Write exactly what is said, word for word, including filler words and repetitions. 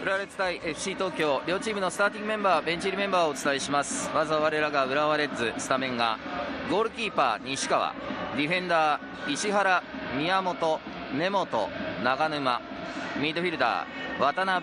浦和レッズ対 エフシー 東京、両チームのスターティングメンバー、ベンチ入りメンバーをお伝えします。まずは我らが浦和レッズスタメンがゴールキーパー西川、ディフェンダー石原、宮本、根本、長沼、ミッドフィルダー渡辺、